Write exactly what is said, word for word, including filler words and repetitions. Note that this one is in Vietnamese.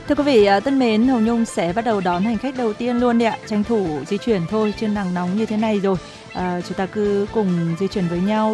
Thưa quý vị à, thân mến, Hồng Nhung sẽ bắt đầu đón hành khách đầu tiên luôn đấy ạ. Tranh thủ di chuyển thôi, chứ nắng nóng như thế này rồi. À, chúng ta cứ cùng di chuyển với nhau